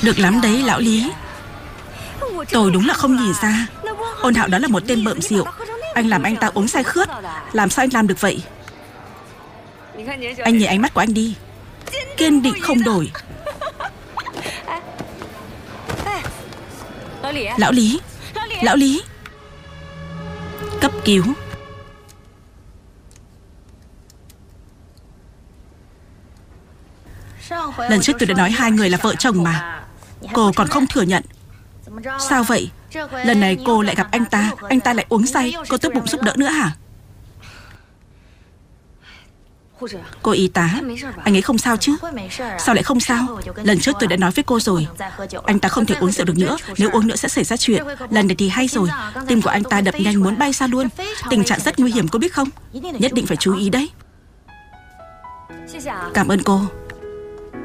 Được lắm đấy lão Lý. Tôi đúng là không nhìn ra Ôn Hạo đó là một tên bợm rượu. Anh làm anh ta uống say khướt. Làm sao anh làm được vậy? Anh nhìn ánh mắt của anh đi, kiên định không đổi. Lão Lý, lão Lý. Cấp cứu. Lần trước tôi đã nói hai người là vợ chồng mà. Cô còn không thừa nhận. Sao vậy? Lần này cô lại gặp anh ta lại uống say. Cô tốt bụng giúp đỡ nữa hả? Cô y tá, anh ấy không sao chứ? Sao lại không sao? Lần trước tôi đã nói với cô rồi, anh ta không thể uống rượu được nữa. Nếu uống nữa sẽ xảy ra chuyện. Lần này thì hay rồi, tim của anh ta đập nhanh muốn bay xa luôn. Tình trạng rất nguy hiểm, cô biết không? Nhất định phải chú ý đấy. Cảm ơn cô.